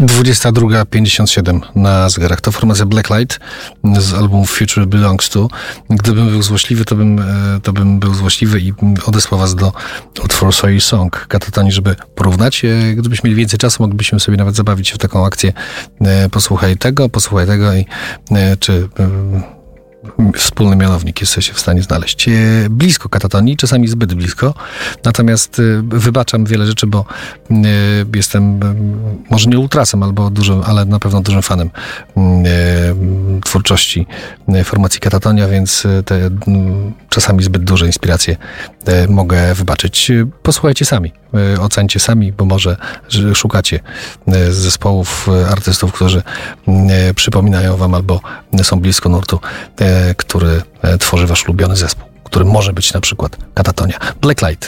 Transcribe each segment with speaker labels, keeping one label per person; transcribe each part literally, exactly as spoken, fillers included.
Speaker 1: dwudziesta druga pięćdziesiąt siedem na zegarach. To formacja Blacklight z albumu Future Belongs To. Gdybym był złośliwy, to bym, to bym był złośliwy i odesłał was do utworu Soy Song Katatoni, żeby porównać. Gdybyśmy mieli więcej czasu, moglibyśmy sobie nawet zabawić się w taką akcję. Posłuchaj tego, posłuchaj tego i czy wspólny mianownik jesteście w stanie znaleźć. Blisko Katatonii, czasami zbyt blisko. Natomiast wybaczam wiele rzeczy, bo jestem może nie ultrasem, albo dużym, ale na pewno dużym fanem twórczości formacji Katatonia, więc te czasami zbyt duże inspiracje mogę wybaczyć. Posłuchajcie sami, ocencie sami, bo może szukacie zespołów, artystów, którzy przypominają wam albo są blisko nurtu, który tworzy wasz ulubiony zespół, który może być na przykład Katatonia. Blacklight.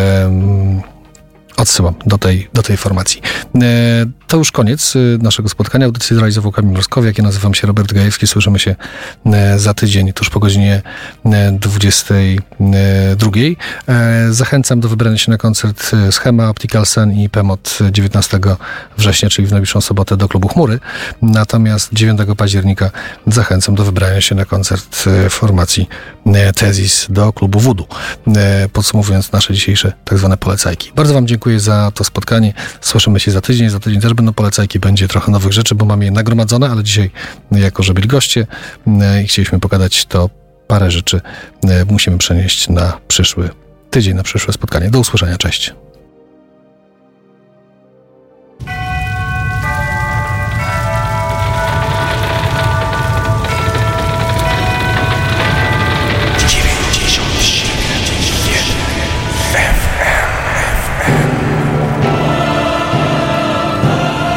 Speaker 1: Odsyłam do tej, do tej formacji. To już koniec naszego spotkania. Audycję zrealizował Kamil Mrozkowiak. Ja nazywam się Robert Gajewski. Słyszymy się za tydzień, tuż po godzinie dwudziestej drugiej. Zachęcam do wybrania się na koncert Schema, Optical Sun i P M O T dziewiętnastego września, czyli w najbliższą sobotę, do klubu Chmury. Natomiast dziewiątego października zachęcam do wybrania się na koncert formacji Tezis do klubu Voodoo. Podsumowując nasze dzisiejsze tak zwane polecajki. Bardzo wam dziękuję za to spotkanie. Słyszymy się za tydzień. Za tydzień też będą polecajki. Będzie trochę nowych rzeczy, bo mamy je nagromadzone, ale dzisiaj, jako że byli goście i chcieliśmy pogadać, to parę rzeczy musimy przenieść na przyszły tydzień, na przyszłe spotkanie. Do usłyszenia. Cześć.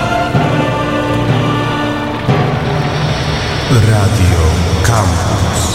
Speaker 2: Radio Campus.